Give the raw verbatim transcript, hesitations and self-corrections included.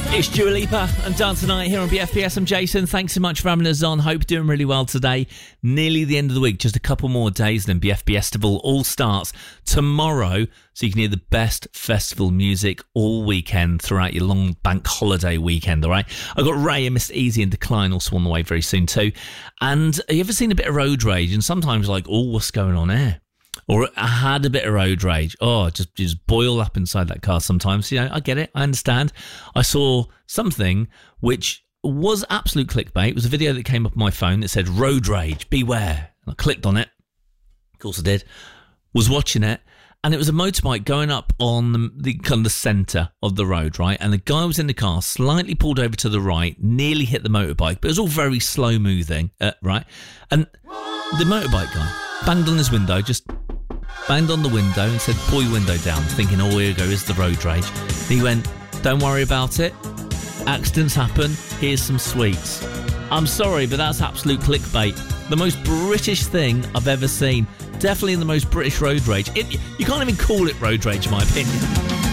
It's Dua Lipa and Dance Tonight here on B F B S. I'm Jason. Thanks so much for having us on. Hope you're doing really well today. Nearly the end of the week, just a couple more days, then B F B Festival all starts tomorrow, so you can hear the best festival music all weekend throughout your long bank holiday weekend, all right? I've got Ray and Mister Easy and Decline also on the way very soon too. And have you ever seen a bit of road rage and sometimes like, oh, what's going on here? Or I had a bit of road rage. Oh, just just boil up inside that car sometimes. You know, I get it. I understand. I saw something which was absolute clickbait. It was a video that came up on my phone that said, road rage, beware. And I clicked on it. Of course I did. Was watching it. And it was a motorbike going up on the, the kind of the centre of the road, right? And the guy was in the car, slightly pulled over to the right, nearly hit the motorbike, but it was all very slow moving, uh, right? And the motorbike guy banged on his window, just banged on the window and said, pull your window down, thinking, oh, here we go, here's the road rage. And he went, don't worry about it. Accidents happen. Here's some sweets. I'm sorry, but that's absolute clickbait. The most British thing I've ever seen. Definitely the most British road rage. It, you can't even call it road rage, in my opinion.